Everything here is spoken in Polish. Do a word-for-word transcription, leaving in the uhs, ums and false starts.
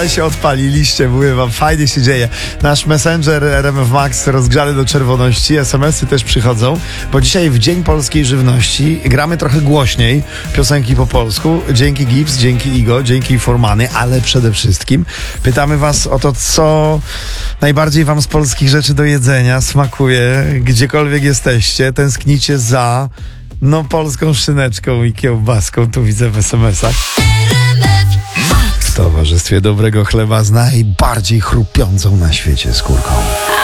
Ale się odpaliliście, mówię wam, fajnie się dzieje. Nasz Messenger R M F Max rozgrzany do czerwoności, es em esy też przychodzą, bo dzisiaj w Dzień Polskiej Żywności gramy trochę głośniej piosenki po polsku. Dzięki Gibbs, dzięki Igo, dzięki Formany, ale przede wszystkim pytamy was o to, co najbardziej wam z polskich rzeczy do jedzenia smakuje, gdziekolwiek jesteście, tęsknicie za no polską szyneczką i kiełbaską, tu widzę w es em esach. W towarzystwie dobrego chleba z najbardziej chrupiącą na świecie skórką.